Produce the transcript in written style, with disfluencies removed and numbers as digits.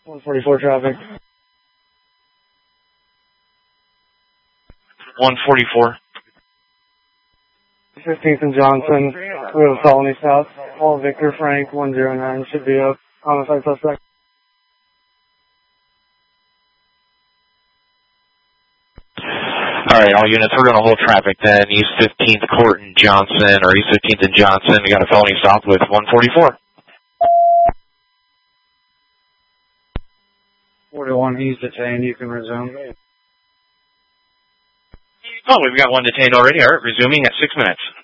144 traffic. 144. 15th and Johnson. We have a felony stop. Paul Victor Frank 109 should be up. Homicide suspect. Alright, all units, we're going to hold traffic then. East 15th Court and Johnson, or East 15th and Johnson. We got a felony stop with 144. 41, he's detained. You can resume. Oh, we've got one detained already. Alright, resuming at 6 minutes.